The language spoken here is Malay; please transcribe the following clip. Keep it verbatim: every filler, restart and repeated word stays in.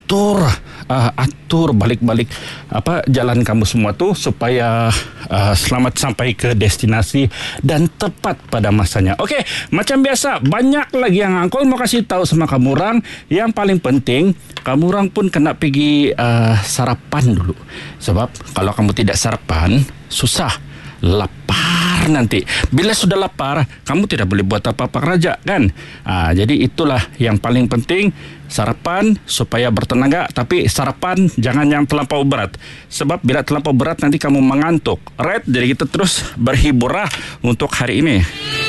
atur uh, atur balik-balik apa jalan kamu semua tuh supaya uh, selamat sampai ke destinasi dan tepat pada masanya. Okey, macam biasa banyak lagi yang Angkol mau kasih tahu sama kamu orang. Yang paling penting kamu orang pun kena pergi uh, sarapan dulu. Sebab kalau kamu tidak sarapan susah, lapar nanti. Bila sudah lapar, kamu tidak boleh buat apa-apa kerja kan. Ah, jadi itulah yang paling penting, sarapan supaya bertenaga. Tapi sarapan jangan yang terlampau berat. Sebab bila terlampau berat nanti kamu mengantuk. Right, jadi kita terus berhibur lah untuk hari ini.